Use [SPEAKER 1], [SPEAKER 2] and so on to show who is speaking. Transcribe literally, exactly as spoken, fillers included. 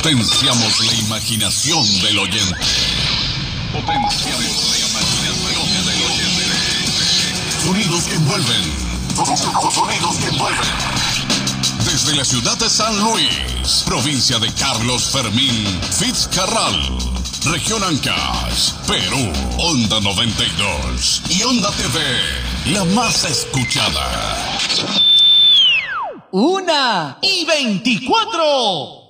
[SPEAKER 1] Potenciamos la imaginación del oyente. Potenciamos la imaginación del oyente. Sonidos que envuelven. Sonidos que envuelven. Desde la ciudad de San Luis, provincia de Carlos Fermín Fitzcarral, región Ancash, Perú, Onda noventa y dos y Onda T V, la más escuchada.
[SPEAKER 2] Una y veinticuatro.